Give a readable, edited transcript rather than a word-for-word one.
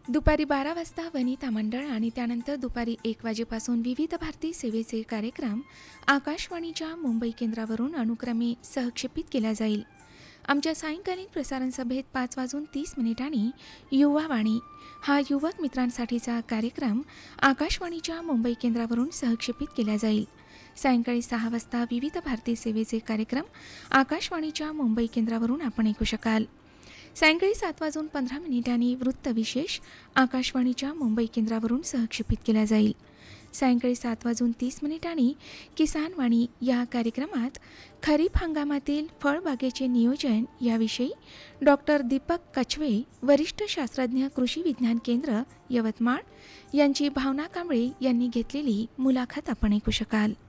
दुपारी 12 वाजता वनिता मंडळ आणि त्यानंतर दुपारी 1 वाजेपासून विविध भारती सेवेचे कार्यक्रम आकाशवाणीच्या मुंबई केंद्रावरून अनुक्रमे सहक्षेपित केला जाईल. आमच्या सायंकालीन प्रसारण सभेत 5:30 युवावाणी हा युवक मित्रांसाठीचा कार्यक्रम आकाशवाणीच्या मुंबई केंद्रावरून सहक्षेपित केला जाईल. सायंकाळी 6 वाजता विविध भारती सेवेचे कार्यक्रम आकाशवाणीच्या मुंबई केंद्रावरून आपण ऐकू शकाल. सायंकाळी 7:15 वृत्तविशेष आकाशवाणीच्या मुंबई केंद्रावरून सहक्षेपित केला जाईल. सायंकाळी 7:30 किसानवाणी या कार्यक्रमात खरीप हंगामातील फळबागेचे नियोजन याविषयी डॉक्टर दीपक कछवे, वरिष्ठ शास्त्रज्ञ कृषी विज्ञान केंद्र यवतमाळ यांची भावना कांबळे यांनी घेतलेली मुलाखत आपण ऐकू शकाल.